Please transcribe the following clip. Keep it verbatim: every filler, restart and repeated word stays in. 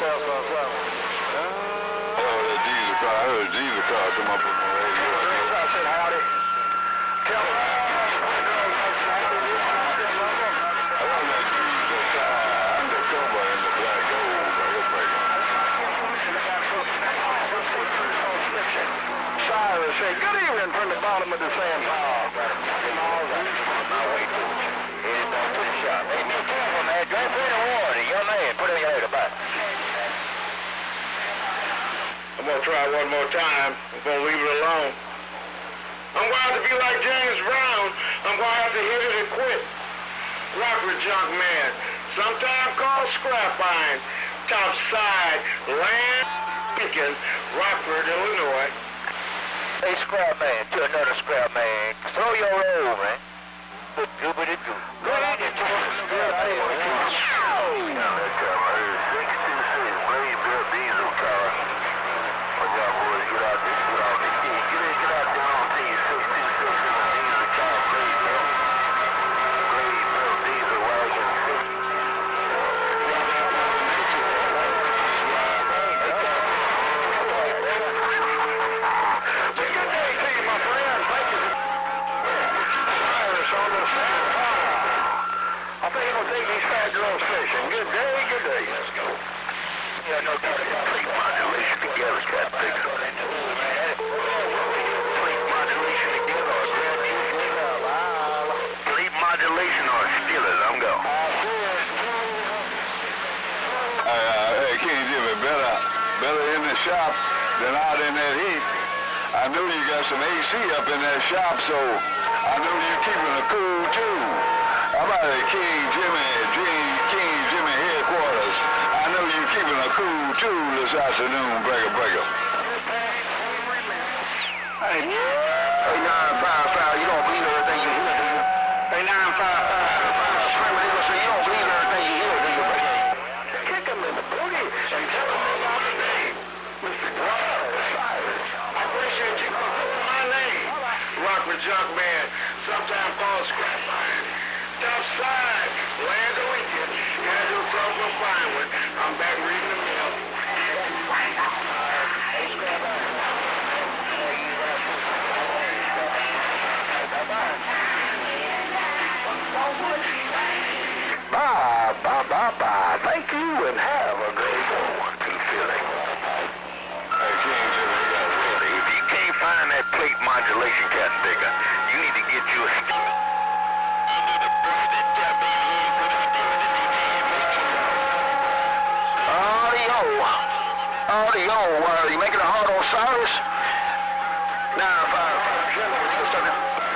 yourself some something. Oh, that diesel car. I heard a diesel car come up on the radio. I said howdy. Tell me. I want that diesel car undercover in the black gold. Cyrus said, good evening from the bottom of the sand pile. All right. On my way to it. Headed back to the shop. Hey, be careful, man. Drink plenty of water. Young man, put it in your head about it. I'm going to try one more time. I'm going to leave it alone. I'm going to have to be like James Brown. I'm going to have to hit it and quit. Rockford junk man. Sometimes called scrap iron. Top side. Land. Lincoln. Rockford, Illinois. Hey, scrap man, to another scrap man. Throw your roll, man. But doobity doo. Good evening, George. Good evening. Now that car, I heard six two six Blade built diesel car. When y'all boys get out there, get out there. Get in, get out there on see six two six in a diesel car. Blade built. Blade built diesel wagon. Station. Good day, good day. Let's go. Yeah, no doubt. Plate modulation together, got big. Plate modulation together or Plate modulation or Steelers, I'm go. Uh, hey, King Jimmy, better, better in the shop than out in that heat. I know you got some A C up in that shop, so I know you're keeping it cool too. How about it, King Jimmy, King, King Jimmy headquarters? I know you're keeping it cool too this afternoon, breaker, breaker. Hey, hey, nine five five, you don't believe everything you hear, do you? Hey, nine five five, Screaming Eagle say you don't believe everything you hear, do you? Kick him in the booty and tell him about the name. Mister Cyrus. I appreciate you for putting my name. Rockford junk man, sometimes called scrap iron. Top side, land of Lincoln, Andrew Crowe Finewood. I'm back reading the mail. Bye, bye, bye, bye. Thank you and have a great one. Keep feeling. Hey, King Jimmy, you got ready. If you can't find that plate modulation cat sticker, you need to get you a sticker. Audio, uh, you making it hard on Cyrus? Nine five five,